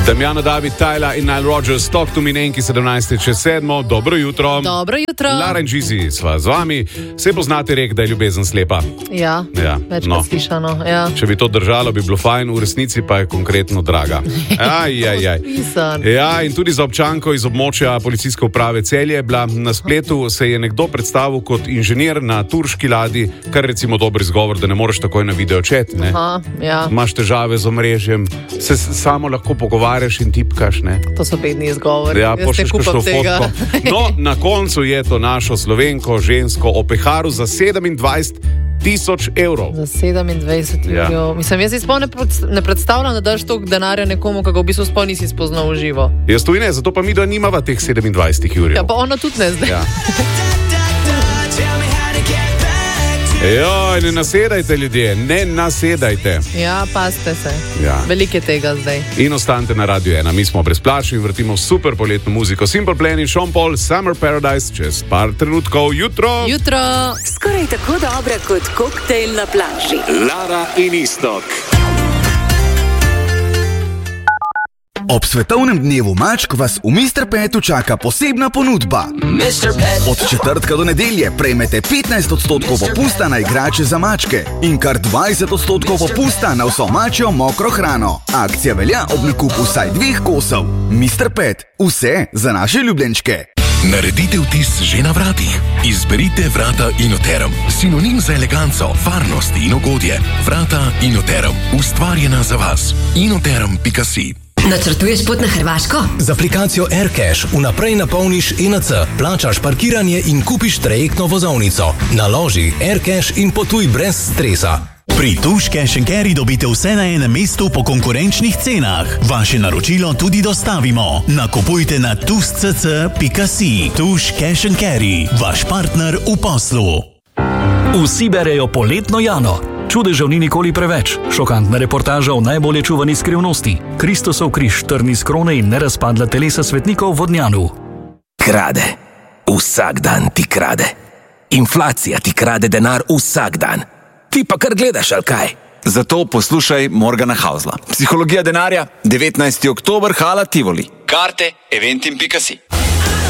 Damjano, David, Tyler in Nile Rodgers, Talk to Me, Nenki, 17:07. Dobro jutro. Dobro jutro. Lara in Gizi sva z vami. Vse poznate rek, da je ljubezen slepa. Ja, večkrat slišano. Ja. Če bi to držalo, bi bilo fajn, v resnici pa je konkretno draga. Ja, in tudi za občanko iz območja policijske uprave Celje je bila na spletu, se je nekdo predstavil kot inženir na turški ladji, kar recimo dober izgovor, da ne moreš takoj na video chat, ne? Ja. Imaš težave z omrežjem, se samo lahko pogovarjaš in tipkaš, ne? To so bedni izgovori. Ja, pošlješ kakšno fotko. No, na koncu je to našo Slovenko, žensko, opeharu za 27,000 evrov. Za 27 evrov. Ja. Mislim, jaz si sploh ne predstavljam, da daš toliko denarja nekomu, ki ga v bistvu sploh nisi spoznal v živo. Jaz tudi ne, zato pa mi da nimava teh 27 evrov. Ja, pa ona tudi ne zdaj. Ja. Joj, ne nasedajte ljudje, ne nasedajte. Ja, pazite se. Ja. Veliko je tega zdaj. In ostanite na Radio 1. Mi smo brezplačni in vrtimo super poletno muziko. Simple Plan in Sean Paul, Summer Paradise, čez par trenutkov, jutro. Skoraj tako dobra kot koktejl na plaži. Lara in Iztok. Ob svetovnem dnevu mačk vas v Mr. Petu čaka posebna ponudba. Od četrtka do nedelje prejmete 15% popusta na igrače za mačke in kar 20% popusta na vso mačjo mokro hrano. Akcija velja ob nakupu vsaj 2 kosov. Mr. Pet, vse za naše ljubljenčke. Naredite vtis že na vratih. Izberite vrata Inoterum. Sinonim za eleganco, varnost in ugodje. Vrata Inoterum. Ustvarjena za vas. Inoterum.si. Načrtuješ pot na Hrvaško? Z aplikacijo AirCash vnaprej napolniš INC, plačaš parkiranje in kupiš trajektno vozovnico. Naloži AirCash in potuj brez stresa. Pri Tuš Cash & Carry dobite vse na enem mestu po konkurenčnih cenah. Vaše naročilo tudi dostavimo. Nakupujte na tuš.cc.si. Tuš Cash & Carry, vaš partner v poslu. Vsi berejo poletno Jano. Čudežev ni nikoli preveč. Šokantna reportaža o najbolje čuvani skrivnosti. Kristusov križ, trni z krone in nerazpadla telesa svetnikov v Vodnjanu. Krade. Vsak dan ti krade. Inflacija ti krade denar vsak dan. Ti pa kar gledaš, ali kaj? Zato poslušaj Morgana Hausla. Psihologija denarja, 19. oktober, Hala Tivoli. Karte eventim.si.